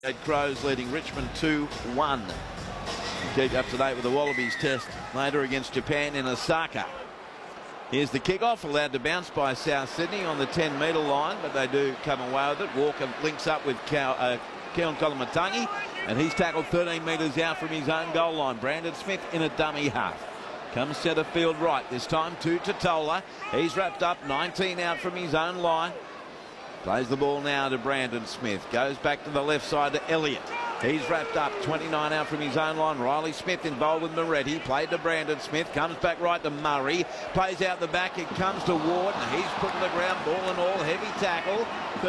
Crows leading Richmond 2-1. Keep up to date with the Wallabies test later against Japan in Osaka. Here's the kickoff, allowed to bounce by South Sydney on the 10-metre line, but they do come away with it. Walker links up with Keon Koloamatangi, and he's tackled 13 metres out from his own goal line. Brandon Smith in a dummy half. Comes centre field right, this time to Tatola. He's wrapped up, 19 out from his own line. Plays the ball now to Brandon Smith. Goes back to the left side to Elliott. He's wrapped up, 29 out from his own line. Riley Smith involved with Moretti. Played to Brandon Smith. Comes back right to Murray. Plays out the back. It comes to Ward. He's put to the ground, ball and all. Heavy tackle.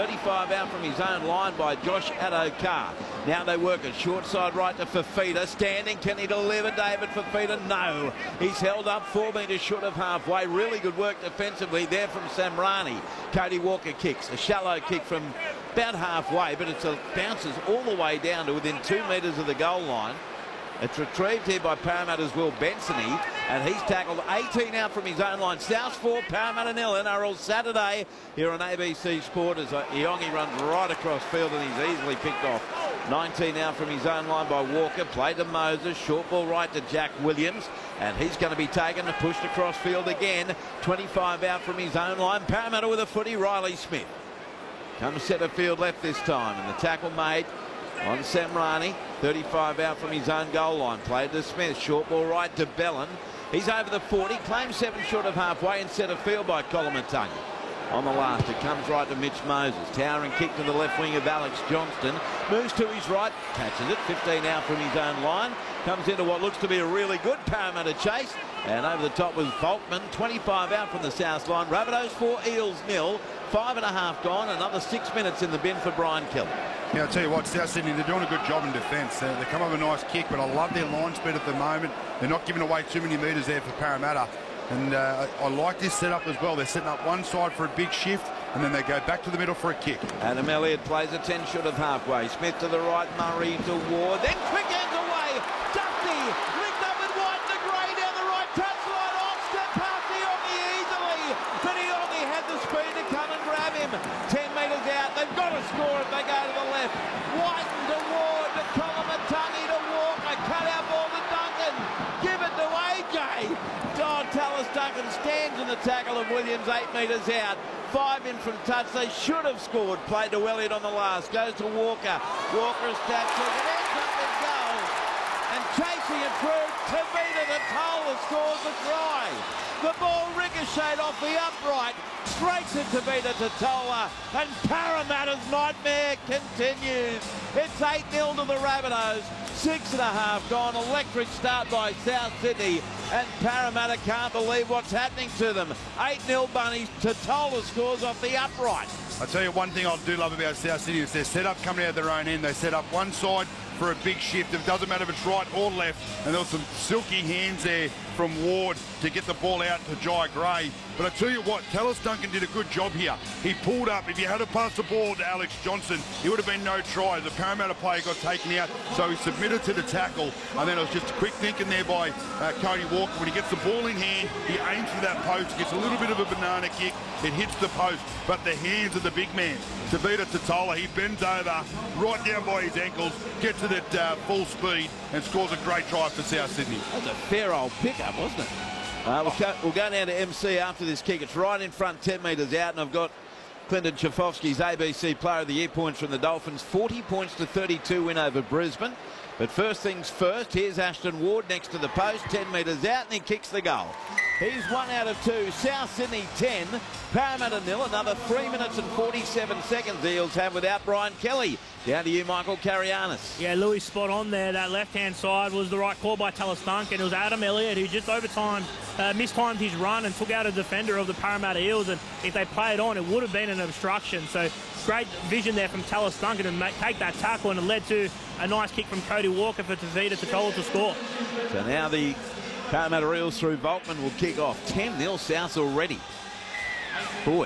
35 out from his own line by Josh Addo-Carr. Now they work it short side right to Fifita. Standing. Can he deliver, David Fifita? No. He's held up 4 metres short of halfway. Really good work defensively there from Samrani. Cody Walker kicks. A shallow kick from about halfway, but it bounces all the way down to within 2 metres of the goal line. It's retrieved here by Parramatta's Will Bensony, and he's tackled 18 out from his own line. South 4, Parramatta 0, NRL Saturday here on ABC Sport as Iongi runs right across field and he's easily picked off. 19 out from his own line by Walker. Play to Moses, short ball right to Jack Williams, and he's going to be taken and pushed across field again. 25 out from his own line. Parramatta with a footy, Riley Smith. Comes centre field left this time, and the tackle made on Samrani. 35 out from his own goal line. Played to Smith, short ball right to Bellin. He's over the 40, claims 7 short of halfway in centre field by Koloamatangi. On the last, it comes right to Mitch Moses. Towering kick to the left wing of Alex Johnston. Moves to his right, catches it. 15 out from his own line. Comes into what looks to be a really good Parramatta chase. And over the top was Volkman. 25 out from the south line. Rabbitohs 4, Eels 0. 5.5 gone. Another 6 minutes in the bin for Brian Kelly. Yeah, I'll tell you what, South Sydney, they're doing a good job in defence. They come up with a nice kick, but I love their line speed at the moment. They're not giving away too many metres there for Parramatta. And I like this setup as well. They're setting up one side for a big shift, and then they go back to the middle for a kick. Adam Elliott plays a 10 short of halfway. Smith to the right, Murray to Ward. Then quick hands away. Dusty linked up with White and Gray down the right touchline. Off step past Iongi easily. But Iongi had the speed to come and grab him. 10 metres out. They've got to score if they go to the left. White to Ward to Koloamatangi to Walker. Cut out ball to Duncan. Give it to AJ. Tallis Duncan stands in the tackle of Williams 8 metres out. 5 in from touch. They should have scored. Played to Elliott on the last. Goes to Walker. Walker is tapped. It ends up with goal. And chasing it through, Tavita Tatola scores the try. The ball ricocheted off the upright. Straight to Tavita Tatola. And Parramatta's nightmare continues. It's 8-0 to the Rabbitohs. 6.5 gone. Electric start by South Sydney. And Parramatta can't believe what's happening to them. 8-0 Bunnies. Tatola scores off the upright. I'll tell you one thing I do love about South Sydney is their setup coming out of their own end. They set up one side for a big shift. It doesn't matter if it's right or left. And there was some silky hands there from Ward to get the ball out to Jai Gray. But I tell you what, Tallis Duncan did a good job here. He pulled up. If you had to pass the ball to Alex Johnston, it would have been no try. The Parramatta player got taken out, so he submitted to the tackle. And then it was just a quick thinking there by Cody Walker. When he gets the ball in hand, he aims for that post, gets a little bit of a banana kick. It hits the post, but the hands of the big man. Tavita Tatola, he bends over, right down by his ankles, gets to that full speed and scores a great try for South Sydney. That was a fair old pickup, wasn't it? We'll go down to MC after this kick. It's right in front, 10 metres out, and I've got Clinton Chafovsky's ABC Player of the Year points from the Dolphins. 40 points to 32 win over Brisbane. But first things first, here's Ashton Ward next to the post, 10 metres out, and he kicks the goal. He's 1 out of 2. South Sydney 10, Parramatta 0. Another 3 minutes and 47 seconds the Eels have without Brian Kelly. Down to you, Michael Carianis. Yeah, Louis spot on there. That left-hand side was the right call by Tallis Duncan. It was Adam Elliott who just over time mistimed his run and took out a defender of the Parramatta Eels. And if they played on, it would have been an obstruction. So great vision there from Tallis Duncan to take that tackle, and it led to a nice kick from Cody Walker for Tavita Tatola to score. So now the Parramatta Eels through Volkman will kick off. 10-0 South already. Boy.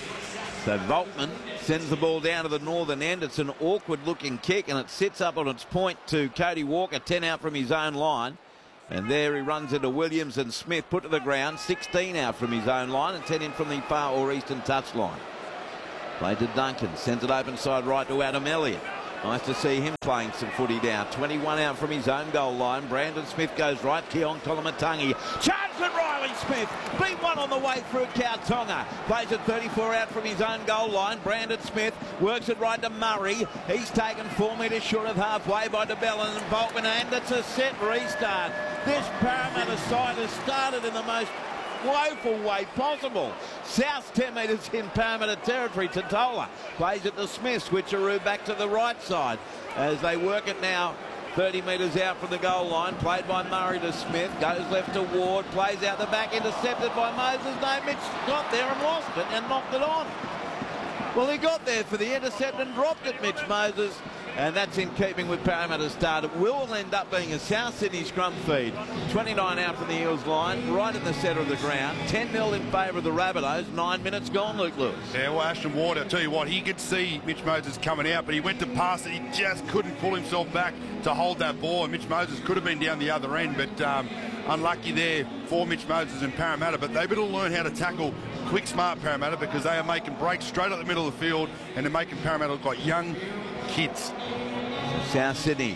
So Volkman sends the ball down to the northern end. It's an awkward looking kick, and it sits up on its point to Cody Walker, 10 out from his own line. And there he runs into Williams and Smith, put to the ground, 16 out from his own line and 10 in from the far or eastern touchline. Played to Duncan, sends it open side right to Adam Elliott. Nice to see him playing some footy now. 21 out from his own goal line. Brandon Smith goes right. Keong Tolomatangi charges at Riley Smith. Beat one on the way through Kautonga. Plays at 34 out from his own goal line. Brandon Smith works it right to Murray. He's taken 4 metres short of halfway by DeBellin and Volkman, and it's a set restart. This Parramatta side has started in the most woeful way possible. South 10 metres in Parramatta territory. Totola plays it to Smith. Switcheroo back to the right side as they work it now 30 metres out from the goal line. Played by Murray to Smith. Goes left to Ward. Plays out the back. Intercepted by Moses. No, Mitch got there and lost it and knocked it on. Well, he got there for the intercept and dropped it, Mitch Moses. And that's in keeping with Parramatta's start. It will end up being a South Sydney scrum feed. 29 out from the Eels line, right in the centre of the ground. 10-0 in favour of the Rabbitohs. 9 minutes gone, Luke Lewis. Yeah, well, Ashton Ward, I'll tell you what, he could see Mitch Moses coming out, but he went to pass it. He just couldn't pull himself back to hold that ball. And Mitch Moses could have been down the other end, but unlucky there for Mitch Moses and Parramatta. But they better learn how to tackle quick, smart Parramatta, because they are making breaks straight up the middle of the field, and they're making Parramatta look like young kids. South Sydney,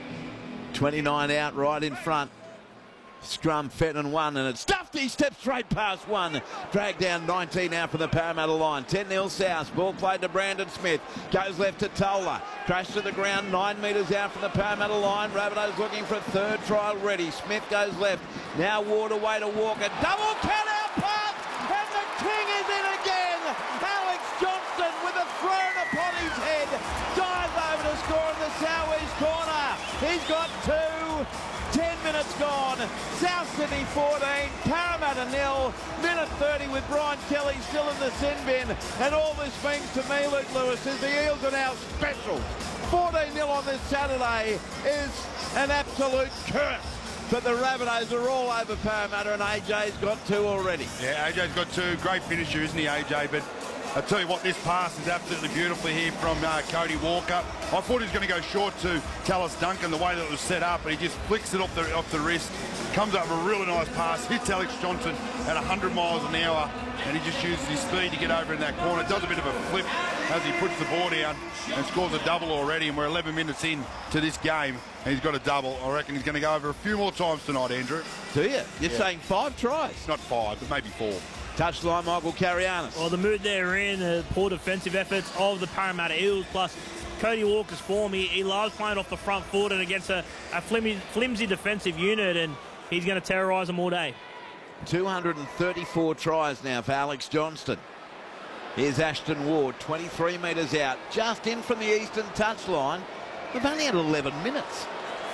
29 out right in front. Scrum, Fenton 1, and it's Dufty steps straight past one. Dragged down 19 out from the Parramatta line. 10-0 South. Ball played to Brandon Smith. Goes left to Tola. Crash to the ground 9 metres out from the Parramatta line. Rabbitohs looking for a third trial ready. Smith goes left. Now Ward away to Walker. Double cut out pass, and the king is in again. Alex Johnston with a thrown upon his head. Dives over to score in the southeast corner. He's got 2. 10 minutes gone. South Sydney 14, Parramatta 0. Minute 30 with Brian Kelly still in the sin bin. And all this means to me, Luke Lewis, is the Eels are now special. 14-0 on this Saturday is an absolute curse. But the Rabbitohs are all over Parramatta, and AJ's got 2 already. Yeah, AJ's got 2. Great finisher, isn't he, AJ? But I tell you what, this pass is absolutely beautiful here from Cody Walker. I thought he was going to go short to Tallis Duncan, the way that it was set up, but he just flicks it off the wrist, comes up with a really nice pass, hits Alex Johnson at 100 miles an hour, and he just uses his speed to get over in that corner. Does a bit of a flip as he puts the ball down and scores a double already, and we're 11 minutes in to this game, and he's got a double. I reckon he's going to go over a few more times tonight, Andrew. Do you? You're saying 5 tries? Not 5, but maybe 4. Touchline, Michael Carianis. Well, the mood they're in, the poor defensive efforts of the Parramatta Eels, plus Cody Walker's form. He loves playing off the front foot and against a flimsy defensive unit, and he's going to terrorise them all day. 234 tries now for Alex Johnston. Here's Ashton Ward, 23 metres out, just in from the eastern touchline. We've only had 11 minutes.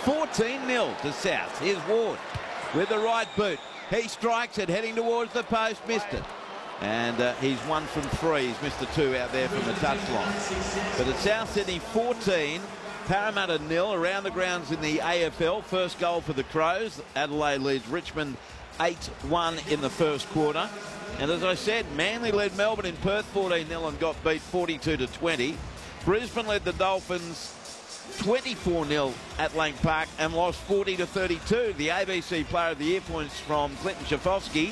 14-0 to South. Here's Ward with the right boot. He strikes it, heading towards the post, missed it. And he's 1 from 3. He's missed the 2 out there from the touchline. But it's South Sydney 14, Parramatta 0 around the grounds in the AFL. First goal for the Crows. Adelaide leads Richmond 8-1 in the first quarter. And as I said, Manly led Melbourne in Perth 14-0 and got beat 42-20. Brisbane led the Dolphins 24-0 at Lang Park and lost 40-32. The ABC Player of the Year points from Clinton Schifofsky.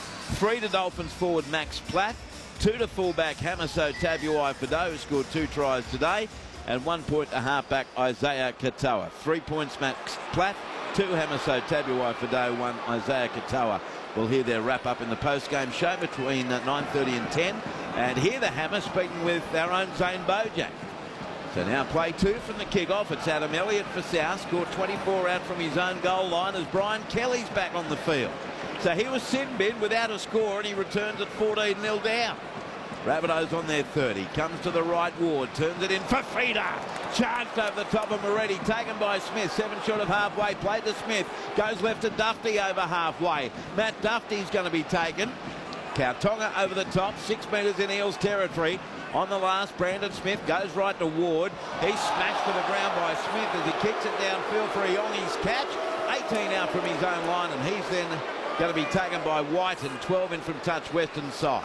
3 to Dolphins forward Max Platt. 2 to fullback Hamiso Tabuai-Fidow, who scored 2 tries today. And 1 point to halfback Isaiah Katoa. 3 points Max Platt, 2 Hamiso Tabuai-Fidow, 1 Isaiah Katoa. We'll hear their wrap-up in the post-game show between 9:30 and 10. And hear the Hammer speaking with our own Zane Bojack. So now play 2 from the kick-off. It's Adam Elliott for South. Scored 24 out from his own goal line as Brian Kelly's back on the field. So he was sin bin without a score, and he returns at 14-0 down. Rabbitohs on their 30. Comes to the right, Ward. Turns it in for Feeder. Charged over the top of Moretti. Taken by Smith. 7 short of halfway. Played to Smith. Goes left to Dufty over halfway. Matt Dufty's going to be taken. Kautonga over the top. 6 metres in Eels territory. On the last, Brandon Smith goes right to Ward. He's smashed to the ground by Smith as he kicks it downfield for Iongi's catch. 18 out from his own line, and he's then going to be taken by White, and 12 in from touch western side.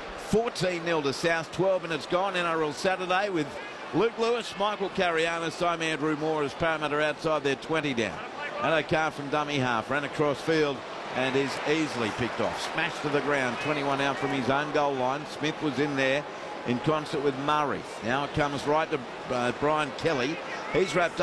14-0 to South, 12 minutes gone. NRL Saturday with Luke Lewis, Michael Carianis, I'm Andrew Moore as Parramatta outside their 20 down. Addo-Carr from dummy half, ran across field and is easily picked off. Smashed to the ground, 21 out from his own goal line. Smith was in there. in concert with Murray. Now it comes right to Brian Kelly. He's wrapped up.